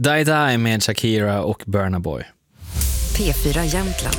Die Die med Shakira och Burna Boy. P4 Jämtland.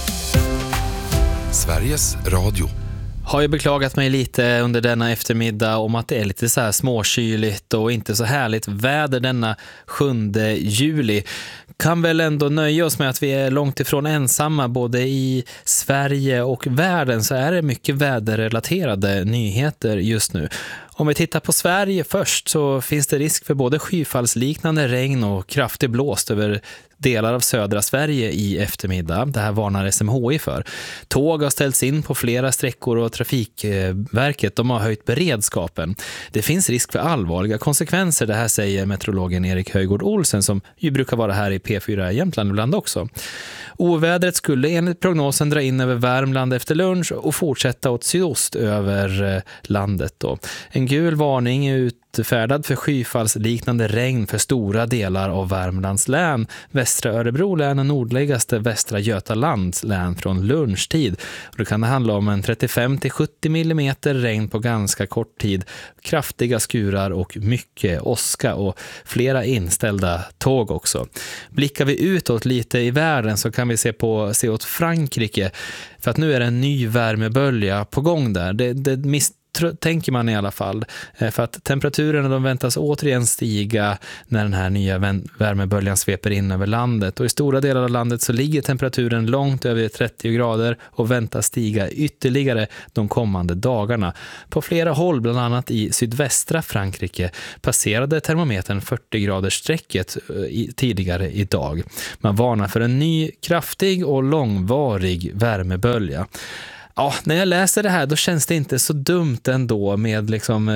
Sveriges Radio. Har ju beklagat mig lite under denna eftermiddag om att det är lite så här småkyligt och inte så härligt väder denna 7 juli. Kan väl ändå nöja oss med att vi är långt ifrån ensamma både i Sverige och världen, så är det mycket väderrelaterade nyheter just nu. Om vi tittar på Sverige först så finns det risk för både skyfallsliknande regn och kraftig blåst över delar av södra Sverige i eftermiddag. Det här varnar SMHI för. Tåg har ställts in på flera sträckor och Trafikverket de har höjt beredskapen. Det finns risk för allvarliga konsekvenser, det här säger meteorologen Erik Höjgård Olsen som ju brukar vara här i P4 Jämtland ibland också. Ovädret skulle enligt prognosen dra in över Värmland efter lunch och fortsätta åt sydost över landet då. En gul varning är utfärdad för skyfallsliknande regn för stora delar av Värmlands län, västra Örebro län och nordligaste västra Götalands län från lunchtid. Och det kan handla om en 35-70 mm regn på ganska kort tid, kraftiga skurar och mycket åska och flera inställda tåg också. Blickar vi utåt lite i världen så kan vi se åt Frankrike, för att nu är det en ny värmebölja på gång där. Det tänker man i alla fall, för att temperaturerna de väntas återigen stiga när den här nya värmeböljan sveper in över landet, och i stora delar av landet så ligger temperaturen långt över 30 grader och väntas stiga ytterligare de kommande dagarna. På flera håll, bland annat i sydvästra Frankrike, passerade termometern 40-gradersstrecket tidigare idag. Man varnar för en ny kraftig och långvarig värmebölja. Ja, när jag läser det här då känns det inte så dumt ändå med liksom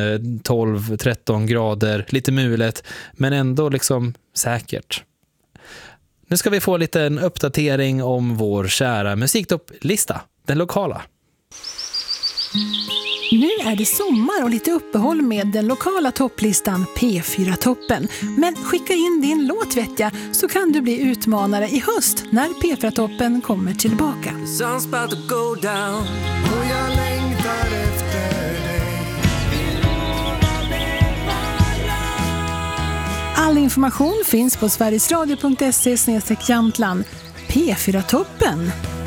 12-13 grader, lite mulet, men ändå liksom säkert. Nu ska vi få lite en uppdatering om vår kära musiktopplista, den lokala. Nu är det sommar och lite uppehåll med den lokala topplistan P4-toppen. Men skicka in din låt vet jag, så kan du bli utmanare i höst när P4-toppen kommer tillbaka. All information finns på sverigesradio.se/Jämtland. P4-toppen.